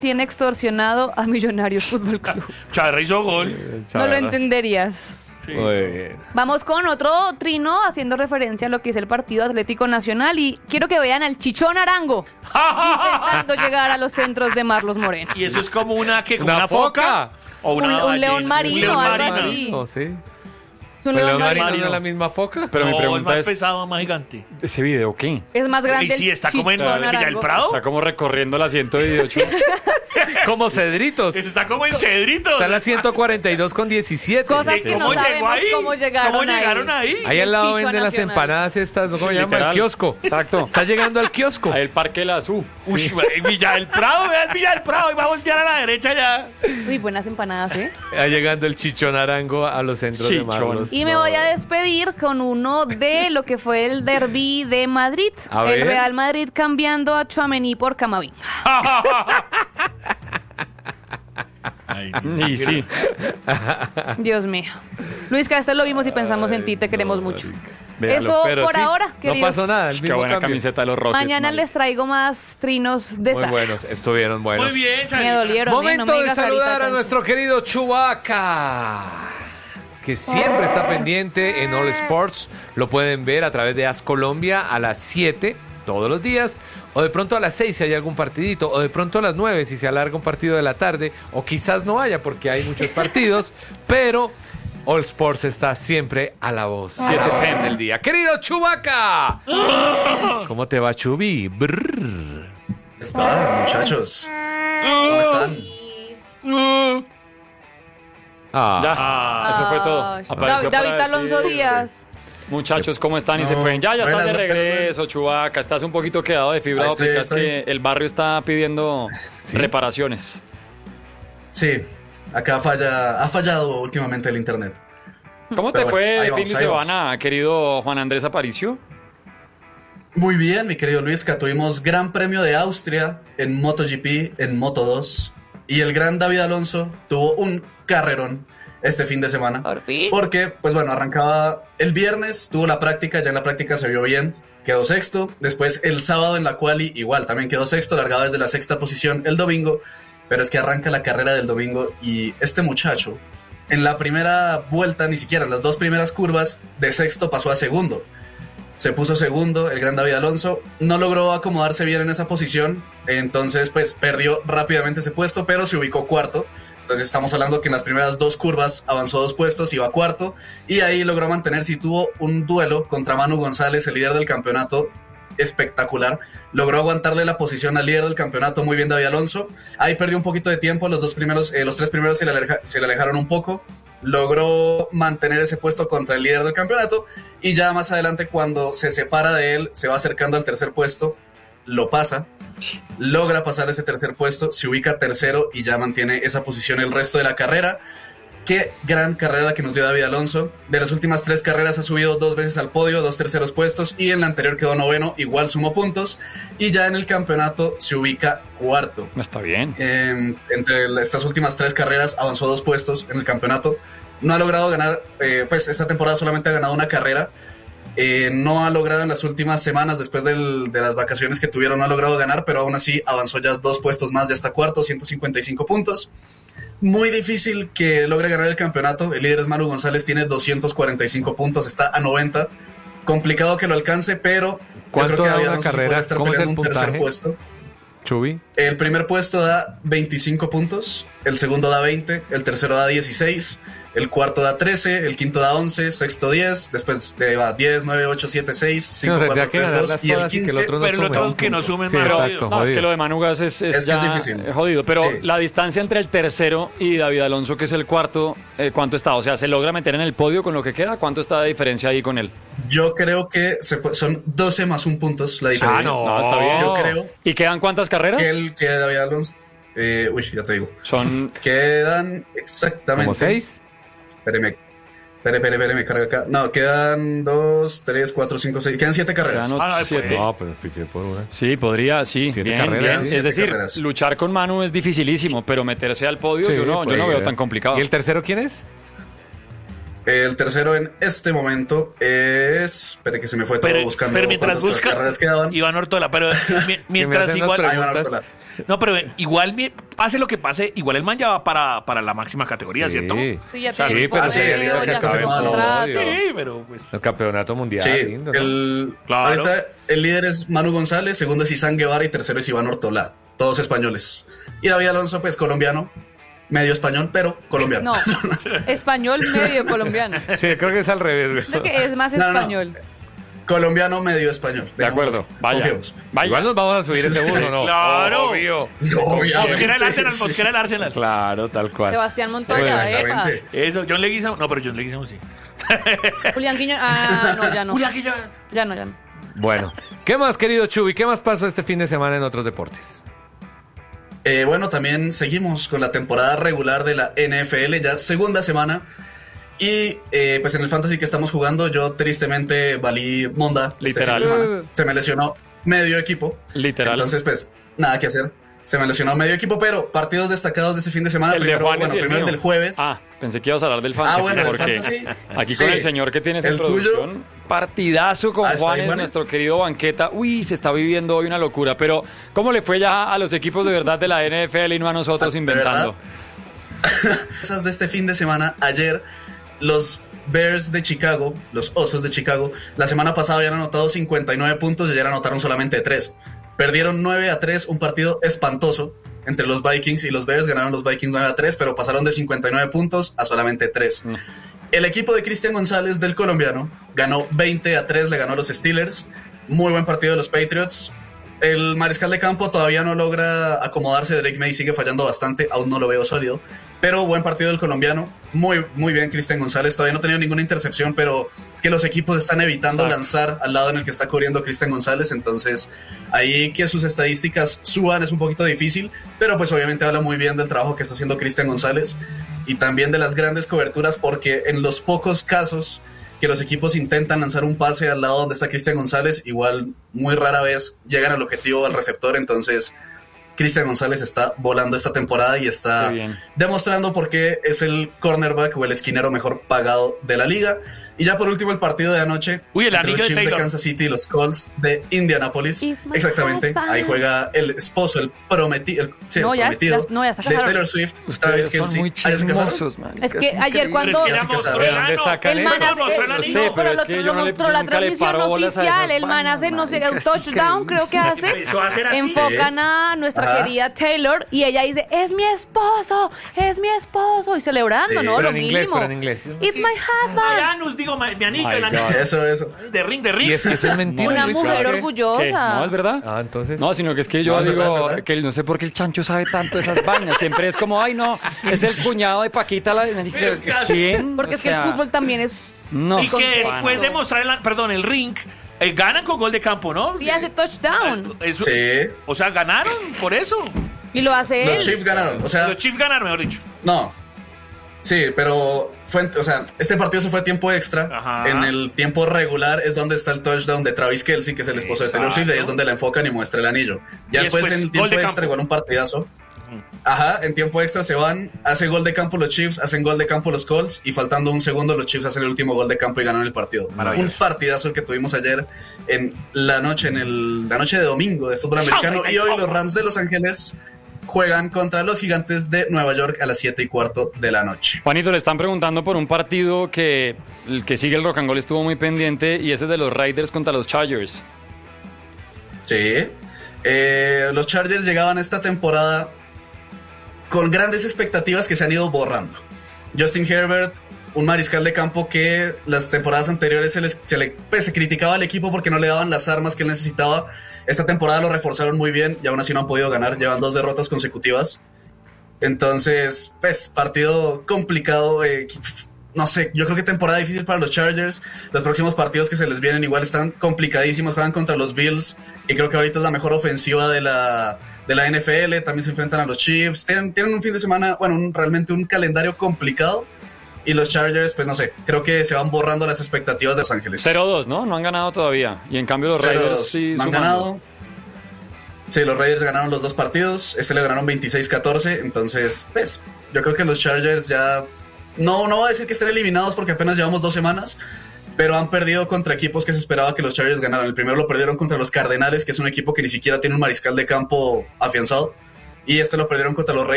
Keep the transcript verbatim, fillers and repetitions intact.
tiene extorsionado a Millonarios Fútbol Club? Chaverra hizo gol. No lo entenderías. Sí. Vamos con otro trino haciendo referencia a lo que es el Partido Atlético Nacional y quiero que vean al Chichón Arango intentando llegar a los centros de Marlos Moreno. Y eso es como una que ¿Una, una foca? foca o una un, un ballena. león marino, un león algo marino. así. Oh, sí. Es un ¿El león león marino marino. no es la misma foca? Pero mi No, pregunta es más es, pesado, más gigante. ¿ese video qué? Es más grande. Y sí, el está como en Chichón Villa del Arango. Prado. Está como recorriendo la ciento dieciocho. Como Cedritos. Eso está como en Cedritos. Está en la ciento cuarenta y dos con diecisiete. Cosas Sí. que no ¿Cómo llegó sabemos ahí? cómo llegaron ¿Cómo llegaron ahí? Ahí al lado Chicho venden las Nacional. empanadas estas, ¿no? ¿Cómo Sí, se llama? El literal. kiosco. Exacto. Está llegando al kiosco. Ahí el Parque La Azul. Uy, güey, Villa del Prado, vea el Villa del Prado y va a voltear a la derecha ya. Uy, buenas empanadas, ¿eh? Está llegando el Chichón Arango a los centros Chichón. de Marlos. Y me voy a despedir con uno de lo que fue el derbi de Madrid. A el ver. Real Madrid cambiando a Tchouaméni por Camavinga. Ay, Y sí. Dios mío. Luis, que este lo vimos y pensamos en ti, te queremos mucho. Véalo. Eso Pero por sí, ahora, no queridos. pasó nada. El Qué mismo buena cambio. camiseta de los Rockets. Mañana marica. les traigo más trinos de Muy Sara. buenos, estuvieron buenos. Muy bien, Me Sarita. dolieron. ¿eh? No Momento me de digas saludar ahorita, a nuestro querido Chewbacca, que siempre está pendiente en All Sports. Lo pueden ver a través de As Colombia a las siete todos los días, o de pronto a las seis si hay algún partidito, o de pronto a las nueve si se alarga un partido de la tarde, o quizás no haya porque hay muchos partidos, pero All Sports está siempre a la voz. siete p m del día. Querido Chewbacca, ¿cómo te va, Chubi? Brrr. ¿Están, muchachos? ¿Cómo están? Ah. Ya, Ah. eso fue todo. Ay, Apareció David para Alonso decir, Díaz. Muchachos, ¿cómo están? Y se No, fueron. Ya, ya están buenas, de buenas, regreso, Chewbacca. Estás un poquito quedado de fibra Ahí estoy, óptica. ahí Es que estoy. el barrio está pidiendo ¿Sí? reparaciones. Sí, acá falla, ha fallado últimamente el internet. ¿Cómo te Pero fue bueno, ahí el fin vamos, de ahí vamos. semana, querido Juan Andrés Aparicio? Muy bien, mi querido Luisca, tuvimos Gran Premio de Austria en MotoGP, en Moto dos, y el gran David Alonso tuvo un carrerón este fin de semana. Por fin. Porque, pues bueno, arrancaba el viernes, tuvo la práctica, ya en la práctica se vio bien, quedó sexto. Después el sábado en la quali igual, también quedó sexto, largaba desde la sexta posición el domingo. Pero es que arranca la carrera del domingo y este muchacho, en la primera vuelta, ni siquiera en las dos primeras curvas, de sexto pasó a segundo. Se puso segundo, el gran David Alonso, no logró acomodarse bien en esa posición, entonces pues perdió rápidamente ese puesto, pero se ubicó cuarto. Entonces estamos hablando que en las primeras dos curvas avanzó dos puestos, iba cuarto, y ahí logró mantenerse y tuvo un duelo contra Manu González, el líder del campeonato, espectacular. Logró aguantarle la posición al líder del campeonato muy bien David Alonso. Ahí perdió un poquito de tiempo, los dos primeros, eh, los tres primeros se le, aleja, se le alejaron un poco. Logró mantener ese puesto contra el líder del campeonato y ya más adelante cuando se separa de él, se va acercando al tercer puesto, lo pasa. Logra pasar ese tercer puesto, se ubica tercero y ya mantiene esa posición el resto de la carrera. Qué gran carrera la que nos dio David Alonso. De las últimas tres carreras ha subido dos veces al podio, dos terceros puestos, y en la anterior quedó noveno, igual sumó puntos, y ya en el campeonato se ubica cuarto. No está bien. Eh, entre estas últimas tres carreras avanzó dos puestos en el campeonato. No ha logrado ganar, eh, pues esta temporada solamente ha ganado una carrera. Eh, no ha logrado en las últimas semanas, después del, de las vacaciones que tuvieron, no ha logrado ganar, pero aún así avanzó ya dos puestos más, ya está cuarto, ciento cincuenta y cinco puntos. Muy difícil que logre ganar el campeonato. El líder es Manu González, tiene doscientos cuarenta y cinco puntos, está a noventa. Complicado que lo alcance, pero ¿Cuánto yo creo que da David una Alonso carrera? puede estar ¿Cómo es el peleando un tercer puntaje? puesto. Chubi. El primer puesto da veinticinco puntos, el segundo da veinte, el tercero da dieciséis, el cuarto da trece, el quinto da once, sexto diez, después de va diez, nueve, ocho, siete, seis, cinco, tendría cuatro, que tres, ganar dos las y el todas y que el quince. otro no Pero lo sume. tengo que no sumen Sí, más exacto. rápido. No, es que jodido. lo de Manugas es, es Es que ya es difícil. eh, jodido. Pero Sí. la distancia entre el tercero y David Alonso, que es el cuarto, eh, ¿cuánto está? O sea, ¿se logra meter en el podio con lo que queda? ¿Cuánto está de diferencia ahí con él? Yo creo que se pu- son doce más un puntos la diferencia. Ah, no. No, está bien. Yo creo ¿Y quedan cuántas carreras? que el que David Alonso... Eh, uy, ya te digo. Son... Quedan exactamente... ¿Como seis? Espéreme. Espere, espere, espere, me carga acá. No, quedan dos, tres, cuatro, cinco, seis. Quedan siete carreras. quedan Ah, no, siete. pues. No, pero pifié por una. Sí, podría, sí. Siete Bien, carreras, bien. sí. Es Siete decir, carreras. luchar con Manu es dificilísimo, pero meterse al podio Sí, yo no, yo puede no veo ser. tan complicado. ¿Y el tercero quién es? El tercero en este momento es... Espere que se me fue todo Pero, buscando pero mientras cuántas busca, carreras quedaban. Iván Ortola, pero mi- me mientras hacen igual... las Ahí van a preguntas. Ortola. No, pero eh, igual, bien, pase lo que pase, igual el man ya va para, para la máxima categoría, Sí. ¿cierto? Sí, ya Sí, tiene pero por sí, medio, el ya Liga se Campeonato, contrata. obvio. Sí, pero pues... El campeonato mundial, Sí, lindo, ¿no? el, Claro. ahorita el líder es Manu González, segundo es Isán Guevara y tercero es Iván Ortolá, todos españoles. Y David Alonso, pues colombiano, medio español, pero colombiano. No, español medio colombiano. Sí, creo que es al revés, güey. Creo que es más No, no, no. español. Colombiano medio español. De acuerdo, Dejémoslo así. vaya. Confiemos. Vaya. Igual nos vamos a subir ese bus, ¿o no? Claro. Obvio. Obviamente. Mosquera el Arsenal, Sí. Mosquera el Arsenal. Claro, tal cual. Sebastián Montoya, epa. Exactamente. Eso, John Leguizamo. No, pero John Leguizamo sí. Julián Guiñón. Ah, no, ya no. Julián Guillén. Ya no, ya no. Bueno, ¿qué más, querido Chuy? ¿Qué más pasó este fin de semana en otros deportes? Eh, bueno, también seguimos con la temporada regular de la N F L, ya segunda semana. Y eh, pues en el fantasy que estamos jugando, yo tristemente valí monda. este Literal. fin de semana. Se me lesionó medio equipo. Literal. Entonces, pues, nada que hacer. Se me lesionó medio equipo, pero partidos destacados de ese fin de semana. El de primero, Juanes bueno, y el primero el mío. del jueves. Ah, pensé que ibas a hablar del fantasy. Ah, bueno, del porque fantasy. aquí Sí. con el señor que tienes en ¿El tuyo? producción, partidazo con Ah, ¿está ahí, Juanes, Juanes? nuestro querido banqueta. Uy, se está viviendo hoy una locura. Pero, ¿cómo le fue ya a los equipos de verdad de la N F L y no a nosotros ¿De inventando? Esas de este fin de semana, ayer, los Bears de Chicago, los Osos de Chicago, la semana pasada habían anotado cincuenta y nueve puntos y ayer anotaron solamente tres. Perdieron nueve a tres, un partido espantoso entre los Vikings y los Bears. Ganaron los Vikings nueve a tres, pero pasaron de cincuenta y nueve puntos a solamente tres. Mm. El equipo de Cristian González del colombiano ganó veinte a tres, le ganó a los Steelers. Muy buen partido de los Patriots. El mariscal de campo todavía no logra acomodarse. Drake May sigue fallando bastante, aún no lo veo sólido. Pero buen partido del colombiano. Muy, muy bien Cristian González. Todavía no ha tenido ninguna intercepción, pero es que los equipos están evitando Exacto. lanzar al lado en el que está cubriendo Cristian González. Entonces, ahí que sus estadísticas suban es un poquito difícil. Pero pues obviamente habla muy bien del trabajo que está haciendo Cristian González. Y también de las grandes coberturas, porque en los pocos casos que los equipos intentan lanzar un pase al lado donde está Cristian González, igual muy rara vez llegan al objetivo al receptor. Entonces Cristian González está volando esta temporada y está Qué bien. demostrando por qué es el cornerback o el esquinero mejor pagado de la liga. Y ya por último el partido de anoche Uy, el entre anillo los de Chiefs de Taylor. Kansas City y los Colts de Indianapolis. It's my Exactamente, husband. ahí juega el esposo, el, prometi el, sí, el No, ya- prometido ya- no, ya se de casaron. Taylor Swift, Travis Ustedes son Kelce. muy Ah, ¿ya se casaron? chismosos, man. Es que ayer cuando... Pero es que Ya ya se mostró casaron. el ¿De dónde ano. sacan El eso? man No, hace, mostró el Lo anillo. sé, pero pero es lo, que lo yo no le- mostró yo la nunca le transmisión paro bolas a oficial. esas El man vainas, hace, no sé, marica, un es touchdown, creo que hace. Empezó a hacer así. Enfocan a nuestra Ajá. querida Taylor y ella dice, es mi esposo, es mi esposo. Y celebrando, Sí. ¿no? Pero Lo en inglés, mínimo. pero en inglés. It's my My husband. anus, digo, mi, mi anillo, My el anillo. God. Eso, eso. De ring, de Y ring. es que eso es mentira. Una Luis, mujer ¿por qué? orgullosa. ¿Qué? No, es verdad. Ah, entonces. No, sino que es que yo No, es verdad, digo es verdad. que no sé por qué el chancho sabe tanto de esas vainas. Siempre es como, ay, no, es el cuñado de Paquita. La... ¿Quién? Porque O es que el sea, fútbol también es... No. Y que contexto. después de mostrar el, perdón, el ring, eh, ganan con gol de campo, ¿no? Sí, hace touchdown. Eso- Sí. O sea, ganaron por eso. Y lo hace él. Los Chiefs ganaron, o sea, Los Chiefs ganaron, mejor dicho. no. Sí, pero fue, o sea, este partido se fue a tiempo extra. Ajá. En el tiempo regular es donde está el touchdown de Travis Kelce, que es el esposo de Taylor Swift, y ahí es donde la enfocan y muestra el anillo. Ya Y después, después, en el gol tiempo de extra, campo. igual un partidazo. Ajá, en tiempo extra se van, hace gol de campo los Chiefs, hacen gol de campo los Colts, y faltando un segundo los Chiefs hacen el último gol de campo y ganan el partido. Maravilloso. Un partidazo el que tuvimos ayer en la noche, en el, la noche de domingo de fútbol americano, y hoy los Rams de Los Ángeles juegan contra los Gigantes de Nueva York a las siete y cuarto de la noche. Juanito, le están preguntando por un partido que el que sigue el Rock and Roll estuvo muy pendiente y ese de los Raiders contra los Chargers. Sí. Eh, los Chargers llegaban esta temporada con grandes expectativas que se han ido borrando. Justin Herbert, un mariscal de campo que las temporadas anteriores se, les, se le pues, se criticaba al equipo porque no le daban las armas que él necesitaba. Esta temporada lo reforzaron muy bien y aún así no han podido ganar. Llevan dos derrotas consecutivas. Entonces, pues, partido complicado. Eh, no sé, yo creo que temporada difícil para los Chargers. Los próximos partidos que se les vienen igual están complicadísimos. Juegan contra los Bills, y creo que ahorita es la mejor ofensiva de la, de la N F L. También se enfrentan a los Chiefs. Tienen, tienen un fin de semana, bueno, un, realmente un calendario complicado. Y los Chargers, pues no sé, creo que se van borrando las expectativas de Los Ángeles. cero dos, ¿no? No han ganado todavía. Y en cambio los cero Raiders dos. sí No han sumando. ganado. Sí, los Raiders ganaron los dos partidos. Este le ganaron veintiséis catorce. Entonces, pues, yo creo que los Chargers ya... No, no voy a decir que estén eliminados porque apenas llevamos dos semanas. pero han perdido contra equipos que se esperaba que los Chargers ganaran. El primero lo perdieron contra los Cardenales, que es un equipo que ni siquiera tiene un mariscal de campo afianzado, y este lo perdieron contra los Reyes.